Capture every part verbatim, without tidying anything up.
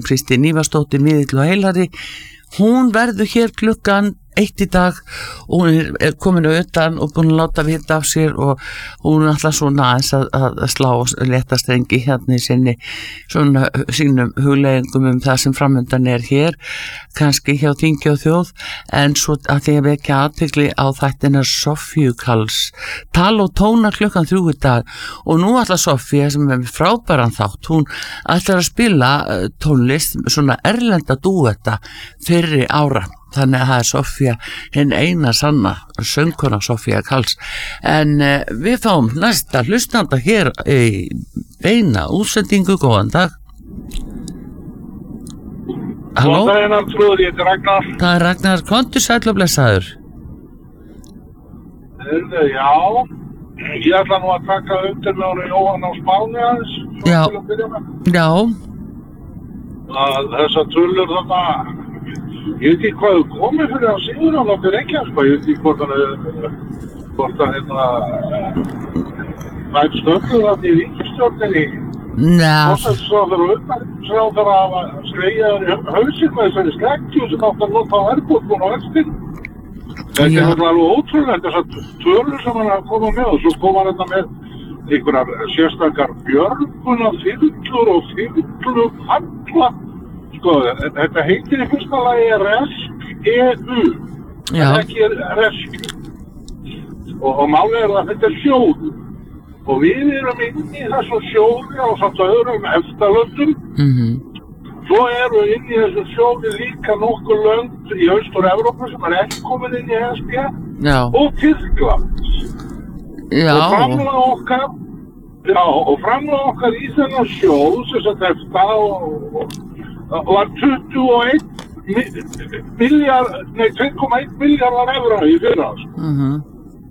Kristín Ívarsdóttir miðill og heilari, hún verður hér klukkan eitt í dag og hún er, er komin utan og búin að láta vita af sér og hún er alltaf svona aðeins að, að, að slá léttastrengi hérna í sinni svona sínum hugleggingum um það sem framöndan er hér, kannski hjá Þingi og þjóð, en svo að því að vekja athygli á þættina Soffíu Karls tala og tóna klukkan þrjú í dag og nú ætla Soffía sem er frábæran þátt, hún ætlar að spila tónlist, svona erlenda dúetta fyrri ára. Þannig að það er Soffía hinn eina sanna söngkona Soffía Karls en uh, við fáum næsta hlustanda hér í beina útsendingu. Góðan dag. Halló? Góðan daginn Arnþrúður, ég heiti Ragnar. Það er Ragnar, komdu sæll og blessaður. Heyrðu, já, ég ætla nú að taka undir með ára Jóhann á Spáni aðeins. Já, já. Að þessar tölur þarna, ég veit ekki hvað þú komið fyrir að síður á nokkur ekki, sko, ég veit ekki hvort hann hvort hann hérna nætt stöfluð að í ríkisstjórninni. Ná. Forsætisráðherra og utanríkisráðherra hafa slegið hausinn með þessari skrekkju sem átt að nota á verðbólgun og vextinn. Þetta er alveg ótrúlegt, þessar tölur sem hann hafa komið með og svo kom hann hérna með einhverjar sérstakar björgunar þyrlur og þyrlur falla. Sko, þetta heitir í fyrsta lagi RESC-E-U, það er ekki RESC. Og, og málið er að þetta er sjóður. Og við erum inn í þessu sjóði á samt öðrum EFTA-löndum. Mm-hmm. Svo eru inn í þessu sjóði líka nokkur lönd í Austur-Evrópu sem er ekki komin inn í E S B. Já. Og Tyrkland. Já. Og framlega okkar, já, og framlega okkar í þennan sjóð, sem þetta EFTA og, og var tuttugu og einn milljarð, nei, tvö komma einn milljarðar evra í fyrra. Mhm.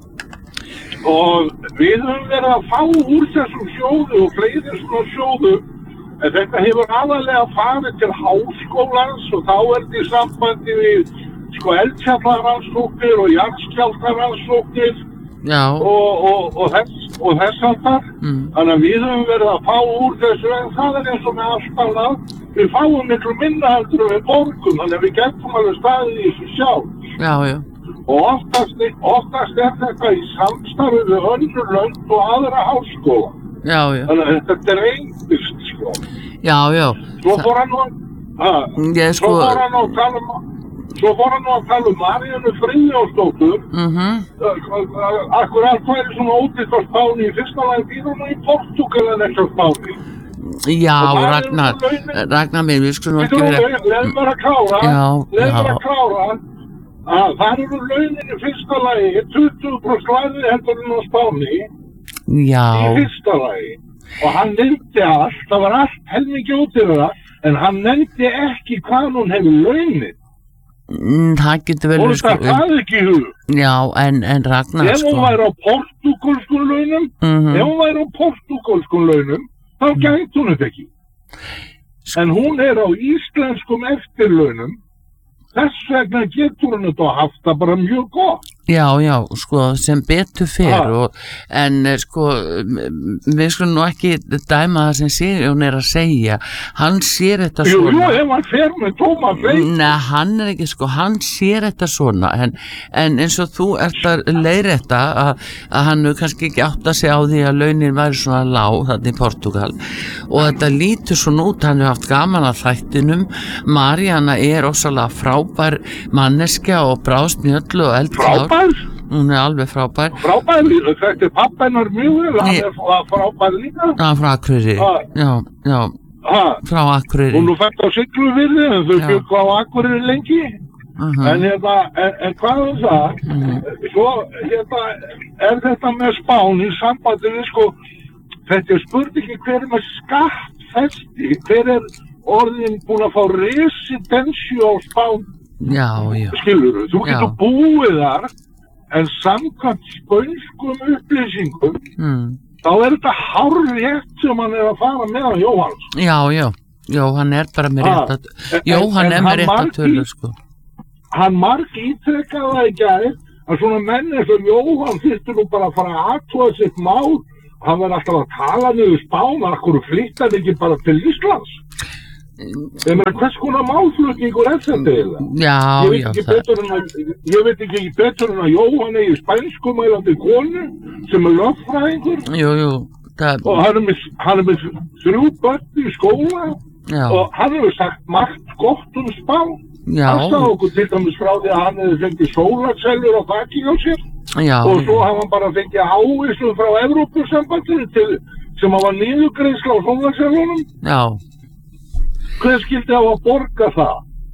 Og við höfum verið að fá úr þessum sjóðu og fleiri svona sjóðu, en þetta hefur aðalega farið til háskólans og þá er þetta í sambandi við sko eldfjallarannsóknir og jarðskjálftarannsóknir og, og, og þess og þess aftar. Mm. Þannig að við höfum verið að fá úr þessu, en það er eins og með allt annað, við fáum miklu minna heldur við borgum, þannig að við getum alveg staðið í þessu sjálf. Já, já. Og oftast, oftast er þetta í samstarfi við önnur lönd og aðra háskóla. Já, já. Þannig að þetta er reyndist, sko. Já, já. Svo fór hann nú að, að ég, sko... svo fór hann nú að tala um, svo fór hann nú að tala um Maríönnu Friðjónsdóttur. Mhm. Akkurat hvað er svona ódýrt á Spáni í fyrsta lagi býður nú í Portúgal en ekki á Spáni. Já, Ragnar, Ragnar minn, við skulum ekki vera... Leð mér að klára, já, leð mér já. að klára, að það eru launin í fyrsta lagi tuttugu prósent lægri heldur en á Spáni. Já. Í fyrsta lagi. Og hann nefndi allt, það var allt helmingi ódýrara, en hann nefndi ekki hvað hún hefur launin. Mm, það getur vel... Og það það ekki í hug. Já, en, en Ragnar, ef sko... Ef hún væri á portúgölskum launum, mm-hmm. ef hún væri á portúgölskum launum, þá gæti hún þetta ekki. En hún er á íslenskum eftirlaunum, þess vegna getur hún þetta haft það bara mjög gott. Já, já, sko, sem betur fyrr og, en sko, við skulum nú ekki dæma það sem Sigurjón er að segja, hann sér þetta svona. Jú, jú, ef hann fer með tóma feil. Nei, hann er ekki, sko, hann sér þetta svona, en, en eins og þú ert að leiðrétta að, að hann er kannski ekki átt að segja á því að launin væri svona lág þarna í Portúgal og þetta lítur svona út, hann hefur haft gaman að þættinum, Maríanna er ósalega frábær manneskja og bráðsmjöll og eldklár. Hún er alveg frábær. Frábær, þetta er pappa hennar mjög vel, hann er frábær líka. Já, frá Akureyri, já, já, ha. Frá Akureyri. Hún er fætt á Siglufirði, en þau byggu á Akureyri lengi. Uh-huh. En, hérna, en, en hvað er það? Uh-huh. Svo hérna, er þetta með Spán í sambandi við, sko, þetta er spurningi hver er með skattfesti, hver er orðin búin að fá residensju á Spán. Já, já. Skilurðu, þú getur búið þar, en samkvæmt spönskum upplýsingum, mm. þá er þetta hárrétt sem hann er að fara með á Jóhanns. Já, já, já, hann er bara með rétt að, já, hann er með rétt að tölu, sko. Hann marg ítrekkaði það í gær, að svona menn eins og Jóhann þyrfti nú bara að fara að athuga sitt mál, hann verði alltaf að tala niður Spán, akkur flyttar ekki bara til Íslands. Ég meina, hvers konar málflutningur er þetta eiginlega? Já, Ég veit já, ekki það, betur en að, ég veit ekki betur en að Jóhann eigi spænskumælandi konu sem er lögfræðingur jú, jú, það, og hann er með, hann er með þrjú börn í skóla já, og hann hefur sagt margt gott um spá. já, Hann sagði okkur til dæmis frá því að hann hefði fengið sólarcellur á þakki á sér já, og svo hafa hann bara fengið ávísun frá Evrópusambandinu til sem hafa niðurgreiðsla á sólarcellunum. já, Hver skildi hafa að borga það?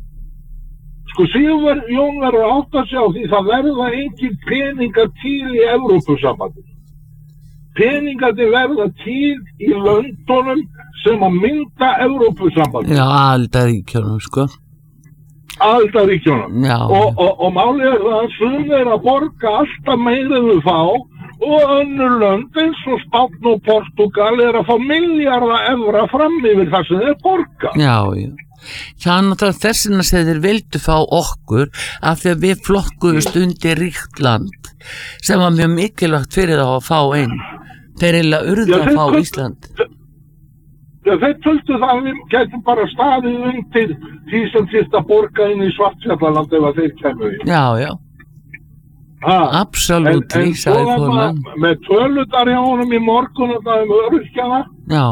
Sko, Sigurður Jón verður að átta sig á því það verða engin peningar til í Evrópusambandinu. Peningarnir verða til í löndunum sem að mynda Evrópusambandinu. já, aldaríkjunum, sko, Aðildarríkjunum. já, Og, og, og málið er það að sum er að borga alltaf meira en þau fá og önnur lönd eins og Spánn og Portúgal er að fá milljarða evra fram yfir það sem þeir borga. já, já. Það er náttúrulega þessina sem þeir vildu fá okkur af því að við flokkuðust undir ríkt land sem var mjög mikilvægt fyrir þá að fá inn. Þeir eiginlega urðu Já, að þeir fá töl- Ísland. Já, þeir töldu það að við gætum bara staðið undir því sem þýrt að borga inn í Svartfjallaland ef að þeir kemur í. Já, já, Ha. absolutt, En, en svo sagði var konan. maður með töludar hjá honum í morgun og það um öryrkjana. Já,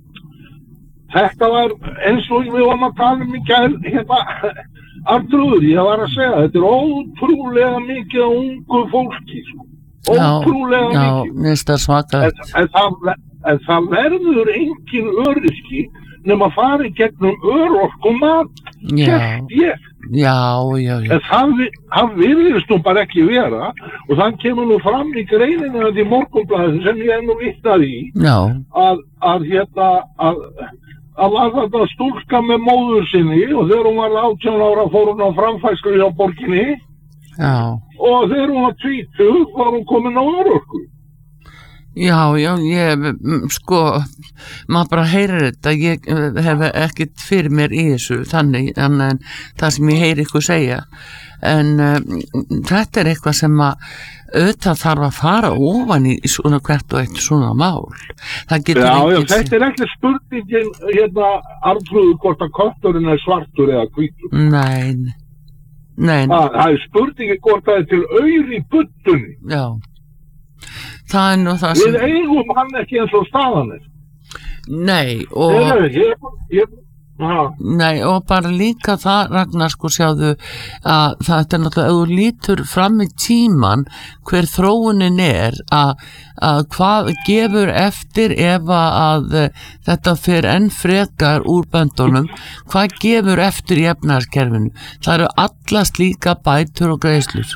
Þetta var eins og við varum að tala um í gær, hérna, Arnþrúður, ég var að segja, þetta er ótrúlega mikið af ungu fólki, sko. já, Ótrúlega já, mikið. næsta svaka. En, en, það, en það verður engin öryrki nema að fara í gegnum örorku mat, Já, hélt ég. já, já, já, En það, vi- það virðist nú bara ekki vera og það kemur nú fram í greininu þetta í Morgunblaðinu sem ég er nú vitnað í já, að, að hérna að, að var þetta stúlka með móður sinni og þegar hún var átján ára fór hún á framfærslu hjá borginni já. og þegar hún var tvítug var hún komin á örorku. Já, já, ég, mm, sko, maður bara heyrir þetta, ég eh, hef ekkert fyrir mér í þessu, þannig, annað en það sem ég heyri ykkur segja, en um, þetta er eitthvað sem að auðvitað þarf að fara ofan í svona hvert og eitt svona mál. Það getur Já, já, enginn- þetta er ekki spurningin hérna Arnþrúður hvort að kötturinn er svartur eða hvítur. Nei, nei, Það, það er spurningin hvort það er til aur í buttunni. já, það er nú það Við sem, eigum hann ekki eins og staðan er. nei, og... Ég, ég, ég, ha, Nei, og bara líka það, Ragnar, sko, sjáðu að það er náttúrulega, ef þú lítur fram í tíman hver þróunin er að, að hvað gefur eftir ef að eh, þetta fer enn frekar úr böndunum, hvað gefur eftir í efnahagskerfinu? Það eru allast líka bætur og greiðslur.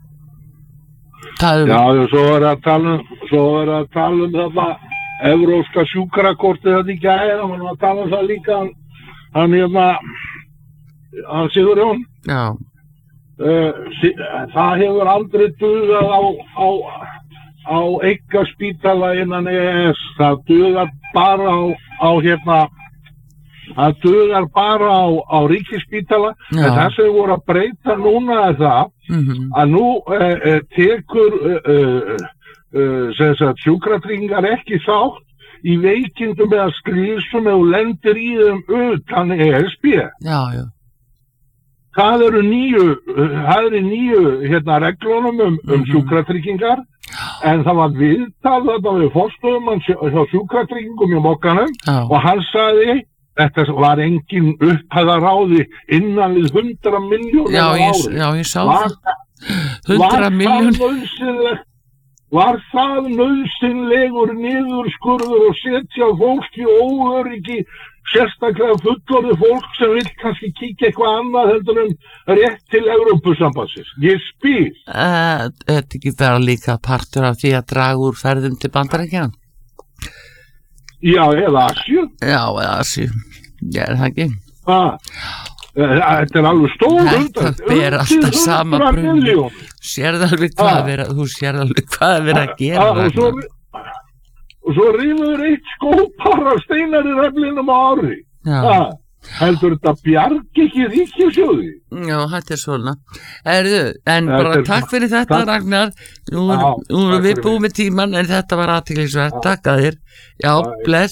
Það já, eru, já, svo er að tala um, svo er að tala um þetta evróska sjúkrakortið þetta í gæði, það var nú að tala um það líka, hann, hann hérna, hann Sigurjón, já, uh, sí, það hefur aldrei dugað á, á, á einkaspítala innan E E S, það dugar bara á, á hérna, það dugar bara á, á ríkisspítala, Já. en það sem við voru að breyta núna er það, mhm, að nú uh, uh, tekur uh, uh, uh, sem sagt sjúkratryggingar ekki þátt í veikindum eða slysum eða lendir í þeim utan E S B. já, já, Það eru nýju, uh, það eru nýju hérna reglunum um, um Mhm. sjúkratryggingar en það var viðtal þetta við fórstofumann hjá hjá sjúkratryggingum í Mokkanum já, og hann sagði þetta var engin upphæðaráði innan við hundra miljónir já, á ég, ári. já, ég sá Var það, hundra miljón, Var það nauðsynlegt, var það nauðsynlegur niðurskurður og setja fólki óöryggi, sérstaklega fullorðið fólk sem vil kannski kíkja eitthvað annað heldur en rétt til Evrópusambandsins. Ég spyr. Uh, þetta ekki vera líka partur af því að draga úr ferðum til Bandaríkjanna? Já, eða Asju. Já, eða þessi, ég er það ekki. Ah, þetta er alveg stór Þetta ber alltaf sama brunni. Sérðu alveg hvað að vera, þú sérðu alveg hvað að vera að gera. og svo, Ragnar. og svo rífur eitt skópar af steinar í reflinum á ári. Já, Ah, heldur þetta bjargi ekki ríkissjóði? já, þetta er svona. Erðu, en Þetta bara er- takk fyrir þetta, takk. Ragnar. Nú Já, erum nú erum takk við fyrir búið með tíman, en þetta var athyglisvert. Takk að þér. Já, Bye. bless.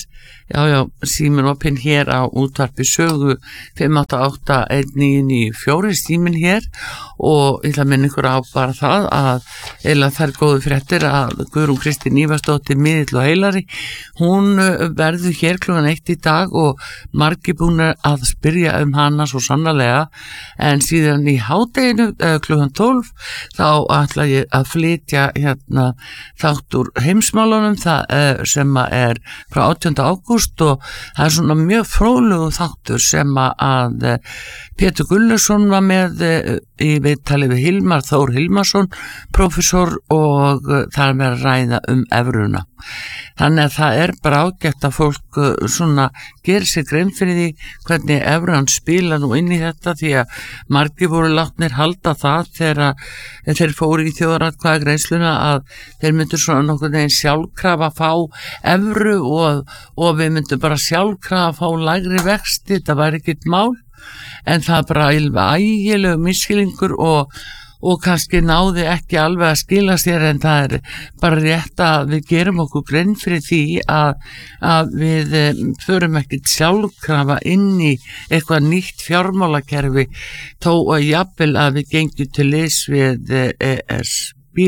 Já, já, síminn opinn hér á útvarpi sögu fimm átta átta einn níu níu fjögur síminn hér og ég ætla að minna ykkur á bara það að eða það er góðu fréttir að Guðrún Kristín Ívarsdóttir miðill og heilari, hún verður hér klukkan eitt í dag og margir búin að spyrja um hana svo sannarlega, en síðan í hádeginu klukkan tólf þá ætla ég að flytja hérna þátt úr heimsmálunum það sem er frá átjánda ágúst og það er svona mjög fróðlegu þáttur sem að Pétur Gullarsson var með í viðtali við Hilmar Þór Hilmarsson prófessor og það er með að ræða um evruna. Þannig að það er bara ágætt að fólk svona gerir sig grein fyrir því hvernig evran spila nú inn í þetta, því að margir voru látnir halda það þegar þeir fóru í þjóðaratkvæðagreiðsluna að þeir myndu svona nokkuð neginn sjálfkrafa fá evru og, og við myndum bara sjálfkrafa fá lægri vexti, þetta væri ekkert mál, en það er bara ægilegu misskilingur og og kannski náði ekki alveg að skila sér, en það er bara rétt að við gerum okkur grein fyrir því að, að við förum ekkert sjálfkrafa inn í eitthvað nýtt fjármálakerfi þó að jafnvel að við gengjum til liðs við E S B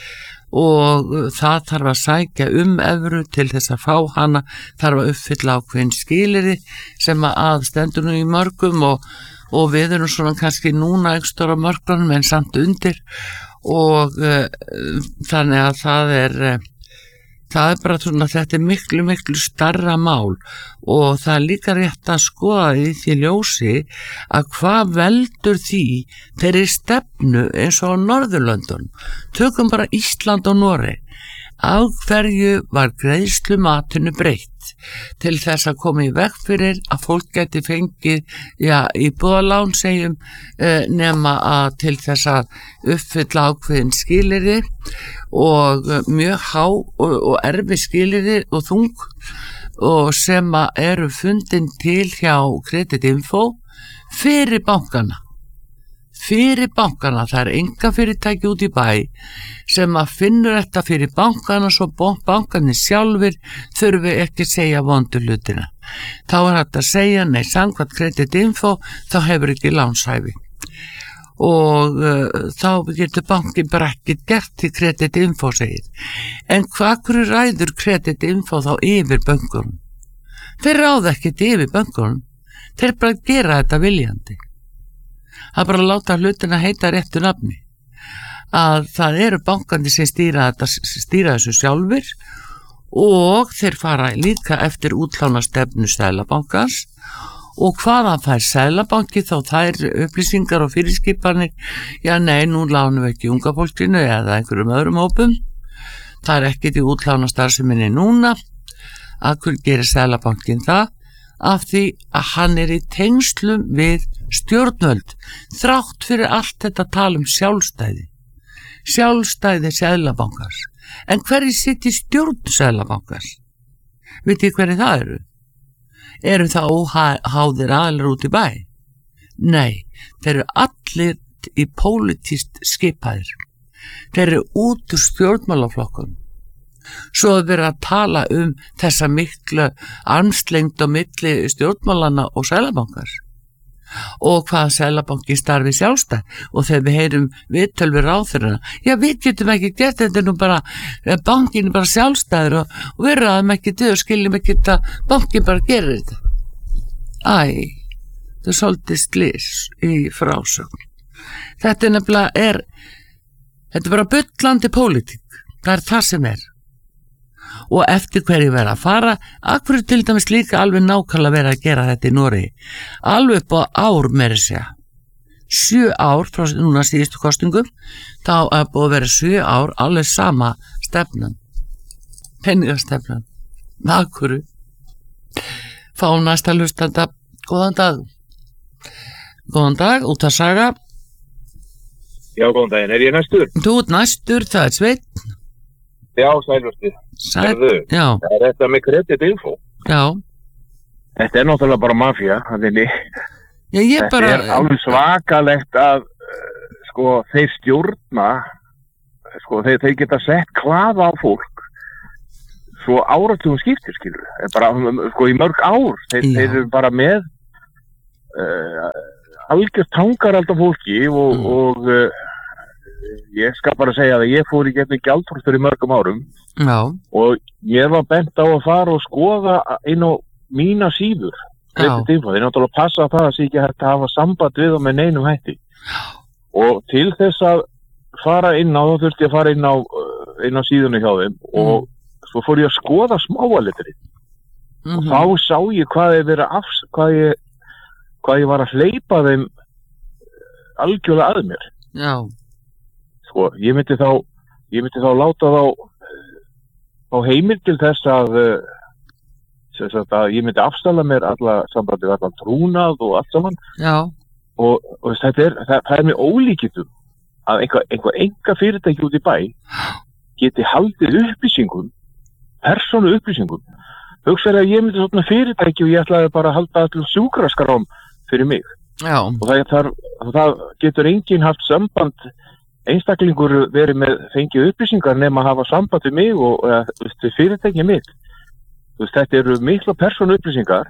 og það þarf að sækja um evru til þess að fá hana, þarf að uppfylla ákveðin skilyrði sem að stendur nú í mörgum og og við erum svona kannski núna ekstra á mörgunum en samt undir og uh, þannig að það er uh, það er bara svona, þetta er miklu miklu starra mál og það er líka rétt að skoða í því ljósi að hvað veldur því þeirri stefnu eins og á Norðurlöndunum, tökum bara Ísland og Noreg, á hverju var greiðslumatinu breytt til þess að koma í veg fyrir að fólk geti fengið já, íbúðalán segjum eh, nema að til þess að uppfylla ákveðin skilyrði og mjög há og, og erfi skilyrði og þung og sem að eru fundin til hjá Kreditinfo fyrir bankana fyrir bankana, það er enga fyrirtæki út í bæ sem að finnur þetta fyrir bankana svo bankanir sjálfur þurfi ekki segja vondu hlutina. Þá er þetta að segja, nei, samkvæmt Kreditinfo, þá hefur ekki lánshæfi. Og uh, þá getur bankin bara ekki gert til Kreditinfo segir. En hvað hverju ræður Kreditinfo þá yfir bönkunum? Þeir ráða ekki yfir bönkunum, þeir bara gera þetta viljandi. Það er bara að láta hlutina heita réttu nafni, að það eru bankandi sem stýra, þetta, stýra þessu sjálfur og þeir fara líka eftir útlánastefnu Seðlabankans og hvaðan fær Seðlabanki þá þær upplýsingar og fyrirskipanir, já nei, nú lánum við ekki unga fólkinu eða einhverjum öðrum hópum, það er ekkert í útlánastarfseminni núna, að hver gerir Seðlabankin það? Af því að hann er í tengslum við stjórnvöld, þrátt fyrir allt þetta tal um sjálfstæði sjálfstæði Seðlabankans. En hverju sitt í stjórn Seðlabankans? Vitið hverju það eru? Eru það óháðir aðlar út í bæ? Nei, þeir eru allir í pólitískt skipaðir, þeir eru út úr stjórnmálaflokkum. Svo er verið að tala um þessa miklu armslengd á milli stjórnmálana og Seðlabankans og hvað Seðlabanki starfi sjálfstæð og þegar við heyrum viðtöl við ráðherrana, já við getum ekki gert þetta nú bara, bankin er bara sjálfstæður og, og við ræðum ekki döð og skiljum ekki að bankin bara gerir þetta. Æ, það er svolítið slís í frásögn. Þetta er nefnilega er, þetta er bara bullandi pólitík, það er það sem er. Og eftir hverju verið að fara, akkur til dæmis líka alveg nákvæmlega verið að gera þetta í Noregi, alveg upp á ár meira segja, sjö ár frá núna síðustu kostingum, þá er búið að vera sjö ár alveg sama stefnan, peningastefnan, akkur, fá næsta hlustanda, góðan dag, góðan dag, út að saga. Já, góðan daginn, er ég næstur? Þú ert næstur, það er Sveinn. Já, sælvösti. Sæl, já. Það er þetta með Kreditinfo. Já. Þetta er náttúrulega bara mafía. Þannig, já, ég þetta bara... er alveg svakalegt að uh, sko, þeir stjórna, sko, þeir, þeir geta sett klafa á fólk svo áratugum skiptir, skilur, bara, sko, í mörg ár, þeir, þeir eru bara með uh, algjört tangarald af fólki og, mm. og uh, ég skal bara segja að ég fór í gegnum gjaldþrot í mörgum árum Já. og ég var bent á að fara og skoða inn á mína síður, þeir náttúrulega passa að það að sé ekki hægt að hafa samband við og með neinum hætti og til þess að fara inn á, þá þurfti ég að fara inn á, inn á síðunni hjá þeim og mm. svo fór ég að skoða smáalitri mm-hmm. og þá sá ég hvað ég verið af, hvað ég, hvað ég var að hleypa þeim algjörlega að mér. Já. Sko, ég myndi þá, ég myndi þá láta þá, þá heimil til þess að, sem sagt að ég myndi afstalla mér alla sambandið, allan trúnað og allt saman. Já. Og, og þetta er, það, það er með ólíkindum að einhver, einhver enga fyrirtæki út í bæ geti haldið upplýsingum, persónu upplýsingum. Hugsaði að ég myndi svona fyrirtæki og ég ætlaði bara að halda allir sjúkraskrám fyrir mig. Já. Og það, þar, það getur enginn haft samband, einstaklingur verið með fengið upplýsingar nema að hafa samband við mig og eða, fyrirtækið mitt. Þetta eru mikla persónu upplýsingar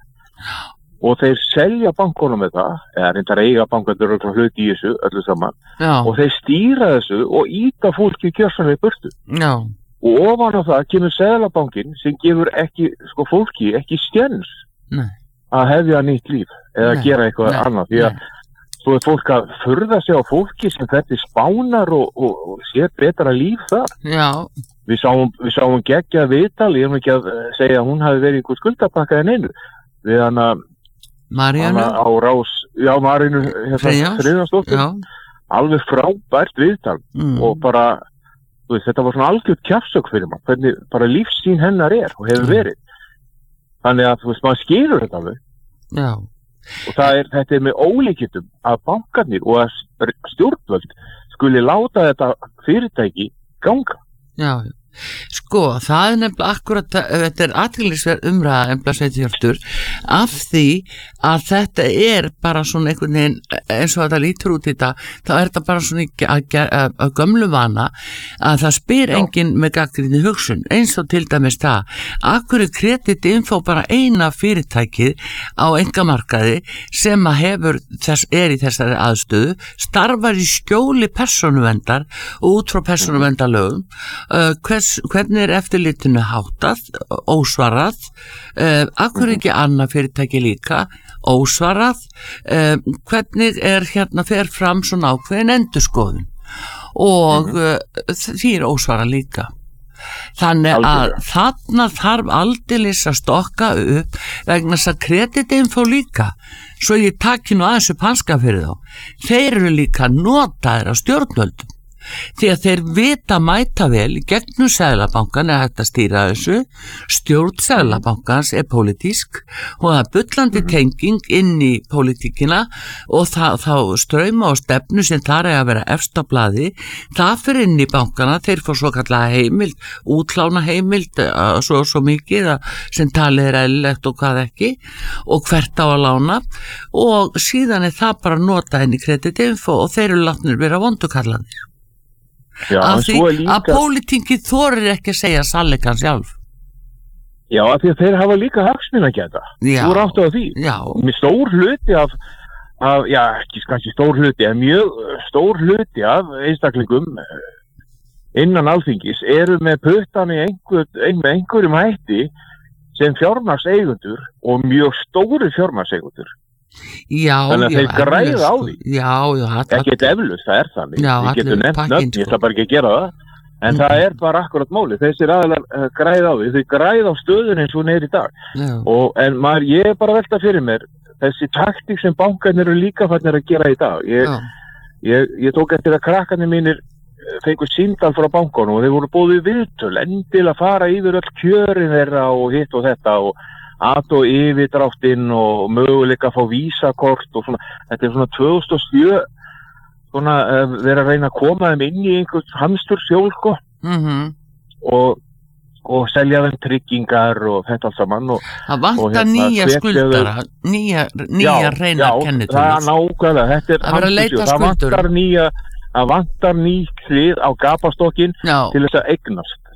og þeir selja bankunum með það, eða reyndar eiga bankandur og hluti í þessu, öllu saman, Já. Og þeir stýra þessu og íta fólki gjörsamlega í burtu. Já. Og ofan á það kemur Seðlabankinn sem gefur ekki, sko fólki, ekki stjens Nei. Að hefja nýtt líf, eða Nei. Gera eitthvað Nei. Annað, því að svo er fólk að furða sig á fólki sem þetta spánar og, og, og sér betra líf þar. Já. Við sáum, við sáum geggjað viðtal, ég er ekki að segja að hún hafi verið einhver skuldapakka en einu, við hann að Maríanu á rás, já Maríanu hérna, Friðjónsdóttur, alveg frábært viðtal mm. og bara, þú veist, þetta var svona algjörð kjafsök fyrir maður, hvernig bara lífssýn hennar er og hefur verið. Þannig að, þú veist, maður skilur þetta alveg. Já. Og það er, þetta er með ólíkindum að bankarnir og að stjórnvöld skuli láta þetta fyrirtæki ganga. Já, sko, það er nefnilega akkurat, þetta er athyglisverð umræða nefnilega Sveitihjörtur af því að þetta er bara svona einhvern veginn eins og þetta lítur út í þetta, þá er þetta bara svona að, að, að gömlu vana að það spyr Já. Enginn með gagnrýni hugsun, eins og til dæmis það akkur er kreditinfo bara eina fyrirtækið á einkamarkaði sem að hefur þess, er í þessari aðstöðu, starfar í skjóli persónuverndar og út frá persónuverndarlögum uh, hvers hvernig er eftirlitinu háttað, ósvarað, uh, akkur ekki annað fyrirtæki líka, ósvarað, uh, hvernig er hérna fer fram svona ákveðin endurskoðun og uh, því er ósvarað líka. Þannig að þarna þarf aldeilis að stokka upp vegna þess að kreditinfo líka, svo ég takki nú aðeins upp hanska fyrir þá, þeir eru líka notaðir af stjórnvöldum. Því að þeir vita mæta vel í gegnum Seðlabankan er hægt að stýra þessu, stjórn Seðlabankans er pólitísk og það er bullandi tenging inn í pólitíkina og það, þá ströyma og stefnu sem þar er að vera efst á blaði, það fyrir inn í bankana, þeir fór svo kallega heimild, útlána heimild, svo svo mikið sem talið er eðlilegt og hvað ekki og hvert á að lána og síðan er það bara nota henni kreditinfo og þeir eru látnir vera vondukallanir. Já, af því líka... að pólitíkið þorir ekki að segja sannleikann sjálf. Já, af því að þeir hafa líka hagsmuna að geta. Þú er áttu á því. Já. Með stór hluti af, af já, ekki kannski stór hluti, en mjög stór hluti af einstaklingum innan Alþingis eru með puttan í einhver, ein, með einhverjum hætti sem fjármagnseigundur og mjög stóri fjármagnseigundur. Já, þannig að já, þeir græða á því. Já, já, ekki eitthvað eflust, það er þannig. Já, við getum nefnt nöfn, sko. Ég ætla bara ekki að gera það en mm. það er bara akkurat máli, þessir aðalar uh, græða á því, þau græða á stöðun eins og neyri í dag og, en maður, ég er bara að velta fyrir mér þessi taktík sem bankarnir eru líka fannir að gera í dag ég, ég, ég tók eftir að krakkarnir mínir fengur símtal frá bankunum og þeir voru bóðið viðtöl, endil að fara yfir öll kjörin þeirra og hitt og þetta og at og yfirdráttinn og möguleika að fá vísakort og svona, þetta er svona tvö þúsund og sjö svona uh, vera að reyna að koma þeim inn í einhvers hamsturshjól sko mm-hmm. og, og selja þeim tryggingar og þetta allt saman og, það vantar og, hérna, nýja skuldara nýja, nýja reyna kennitölur. Já, það er nákvæmlega, þetta er hamsturshjól, það vantar nýja það vantar nýtt hlið á gapastokkin til þess að eignast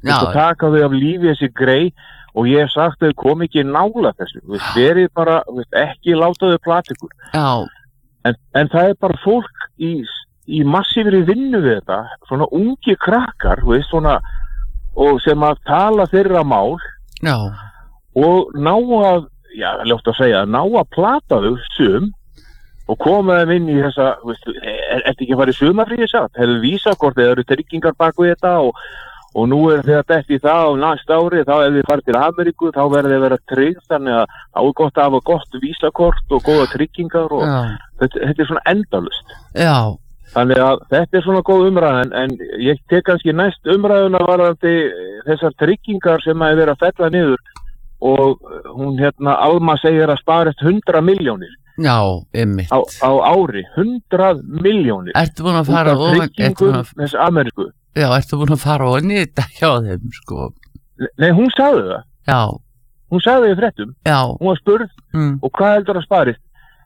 þú veist, að taka þau af lífi þessi grei og ég hef sagt þau kom ekki nála þessu, þú veist, verið bara þú veist, ekki láta þau plata ykkur en, en það er bara fólk í, í massífri vinnu við þetta, svona ungi krakkar, þú veist, svona og sem að tala þeirra mál Já. og ná að, já, ljótt að segja, ná að plata þau sum og koma þeim inn í þessa, veist, er þetta ekki að fara í sumarfríi satt, hefur vísakort eða eru tryggingar bak við þetta og, og nú er þetta dætt í það og næst ári þá ef þið farið til Ameríku þá verður þið vera tryggð þannig að þá er gott að hafa gott vísakort og góða tryggingar og þetta, þetta er svona endalust. Já. Þannig að þetta er svona góð umræðan en ég tek kannski næst umræðuna varðandi þessar tryggingar sem að er verið að fella niður og hún hérna Alma segir að sparist hundra milljónir Já, einmitt á, á ári, hundrað milljónir Ertu búin að fara út af tryggingum þess Ameríku Já, ertu búin að fara og nýta hjá þeim sko Nei, hún sagði það Já Hún sagði það í fréttum Já Hún var spurð mm. og hvað heldur að sparist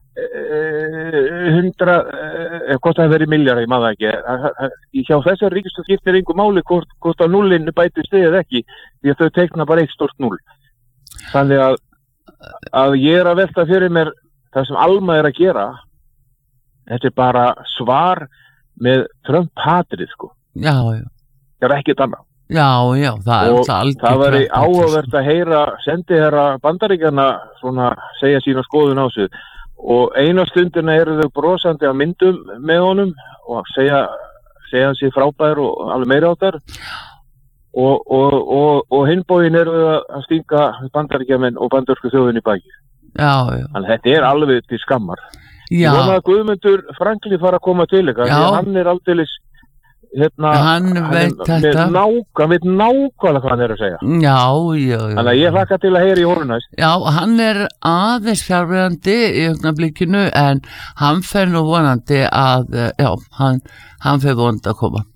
hundra ef hvort það verið milljar, ég maður ekki hjá þessar ríkistöð skiptir einhver máli hvort, hvort á nullinu bætist þið eða ekki því að þau teikna bara eitt stórt null þannig að að ég er að velta fyrir mér það sem Alma er að gera þetta er bara svar með Trump-hatrið sko já, já. það er ekkert annað já, já, það og er það var áhugavert að heyra sendiherra Bandaríkjanna svona segja sína skoðun á sig og eina stundina eru þau brosandi á myndum með honum og segja, segja hann sér frábær og alveg meiri áttar og, og, og, og hinbógin eru þau að stinga bandaríkjamenn og bandarsku þjóðin í baki. Já, já. Þannig þetta er alveg til skammar. Já. Ég vona að Guðmundur Franklin fara að koma til ykkar, því hann er aldeilis hérna, hann veit hann þetta nák, hann veit nákvæmlega hvað hann er að segja já, já, já þannig að ég hlakka til að heyra í honum næst já, hann er aðeins fjárverandi í augnablikinu en hann fer nú vonandi að já, hann, hann fer vonandi að koma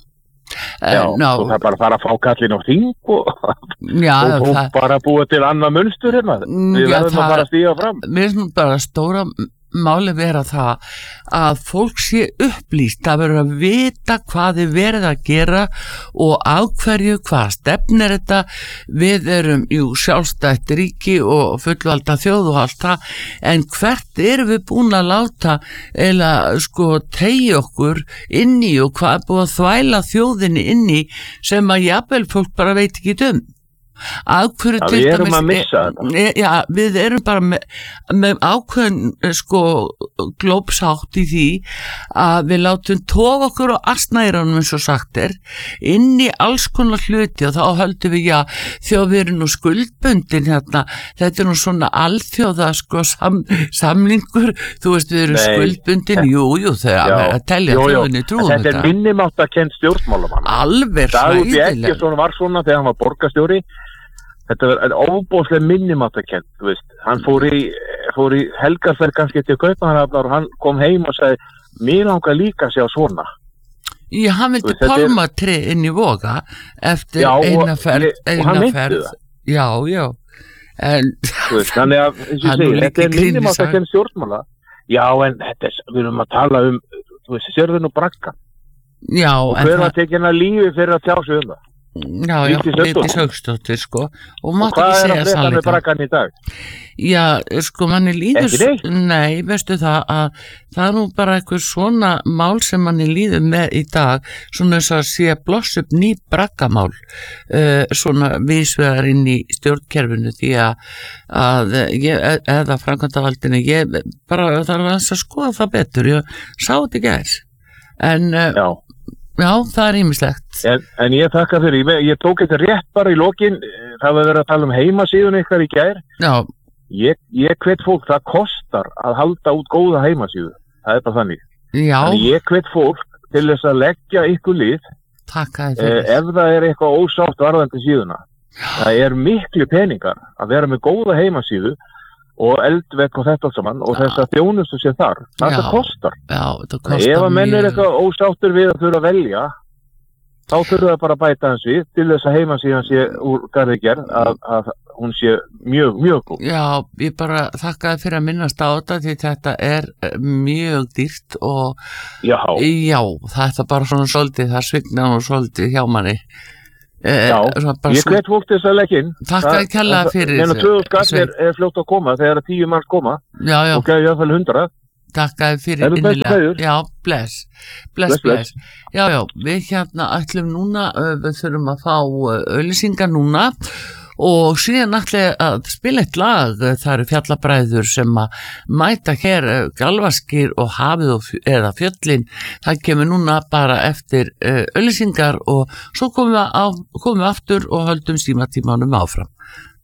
já, en, og það er bara að fara að fá kallin á þing og, já, og, og það, bara búa til annað munstur hérna við já, verðum það, að fara að stíga fram mér finnst bara stóra máli vera það að fólk sé upplýst að vera að vita hvað þið verið að gera og á hverju hvað stefnir þetta við erum jú sjálfstætt ríki og fullvalda þjóð og allt það en hvert erum við búin að láta eða sko tegja okkur inn í og hvað er búin að þvæla þjóðinni inn í sem að jafnvel fólk bara veit ekki um að hverju til dæmis við erum að missa þetta já, við erum bara með, með ákveðin sko glópsátt í því að við látum tóka okkur á asnæranum eins og sagt er inn í alls konar hluti og þá höldum við já þjóð við erum nú skuldbundin hérna þetta er nú svona alþjóða sko sam, samlingur þú veist við erum Nei. skuldbundin jú jú þegar já, að telja þjóðinni trúum þetta þetta er minnimátt að kenn stjórnmálamann alveg Dagur B. Eggertsson var svona þegar hann var borgarstjóri þetta var óbóðslega minnimáttakennt, þú veist, hann fór í, fór í helgarferð kannski til Kaupmannahafnar og hann kom heim og sagði, mér langar líka að sjá svona. Já, hann vildi pálmatri inn í Voga eftir já, eina ferð, og, eina og hann ferð. Já, já, en veist, þannig að, eins og segir, þetta er minnimáttakennt stjórnmála, já, en þetta er, við erum að tala um, þú veist, sérðun og bragga. Já, og hver var tekinn að lífi fyrir að tjá sig um það? Já, já, Vigdís Hauksdóttir sko og, og hvað er að frétta með braggan í dag? Já, sko, manni líður ekki neitt? Nei, veistu það að það er nú bara eitthvað svona mál sem manni líður með í dag svona þess að sé bloss upp ný braggamál uh, svona vísvegar inn í stjórnkerfinu því að, að ég, eða framkvæmdavaldinu ég bara þarf að skoða það betur ég sá þetta ekki aðeins en uh, já Já, það er ýmislegt. En, en ég þakka fyrir, ég, ég tók þetta rétt bara í lokin, það var verið að tala um heimasíðun ykkar í gær. Já. Ég, ég hvet fólk, það kostar að halda út góða heimasíðu, það er bara þannig. Já. Þannig ég hvet fólk til þess að leggja ykkur lið, Takk að eh, ef það er eitthvað ósátt varðandi síðuna. Það er miklu peningar að vera með góða heimasíðu og eldvegg og þetta allt saman og þess að þjónustu sem þar þetta kostar. Já, þetta kostar ef að menn er eitthvað ósáttur við að þurfa að velja þá þurfa það bara að bæta hans við til þess að heimasíðan sé úr garði gerð að, að hún sé mjög, mjög góð. Já, ég bara þakkaði fyrir að minnast á þetta því þetta er mjög dýrt og já, já það er bara svona svolítið, það svignar nú svolítið hjá manni. Já, ég hvet fólk til þess að leggja inn. Takk að kella fyrir þessu. tvö þúsund skall er, er fljótt að koma þegar tíu manns koma já, já. og gæði jáfnvel hundra. Takk að fyrir innilega. Já, bless. Bless, bless. Já, já, við hérna ætlum núna, við þurfum að fá auglýsingar núna og síðan ætla að spila eitt lag, það eru fjallabræður sem að mæta hér Galvaskir og hafið og, eða fjöllin, það kemur núna bara eftir uh, auglýsingar og svo komum við, á, komum við aftur og höldum símatímanum áfram.